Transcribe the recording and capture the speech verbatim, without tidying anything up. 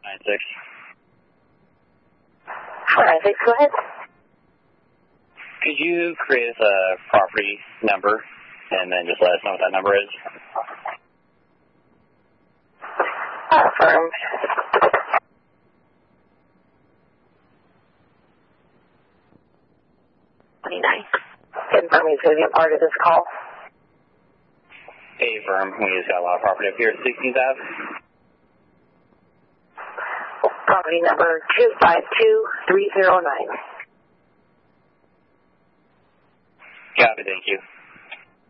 nine six. four nine six, go ahead. Could you create us a property number and then just let us know what that number is? Affirm. twenty-nine. Confirm he's going to be a part of this call. Hey, firm. We just got a lot of property up here at sixteenth Avenue. Property number two five two three zero nine. Copy, thank you.